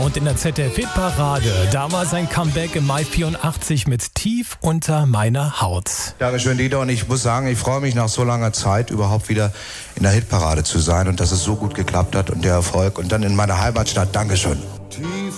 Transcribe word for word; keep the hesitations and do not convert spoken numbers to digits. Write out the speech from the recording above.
und in der Z D F-Hitparade. Damals ein Comeback im Mai vierundachtzig mit Tief unter meiner Haut. Dankeschön, Dieter. Und ich muss sagen, ich freue mich nach so langer Zeit überhaupt wieder in der Hitparade zu sein und dass es so gut geklappt hat und der Erfolg. Und dann in meiner Heimatstadt. Dankeschön.